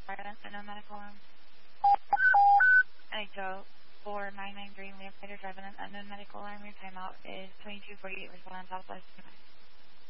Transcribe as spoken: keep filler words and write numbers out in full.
Silence and no medical arm. N H O four nine nine three, Leopold driving an unknown medical arm. Your timeout is twenty-two forty-eight. Respond on Southwest.